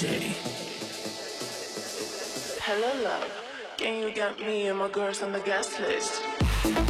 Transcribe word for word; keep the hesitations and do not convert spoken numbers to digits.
Hello, love. Can you get me and my girls on the guest list?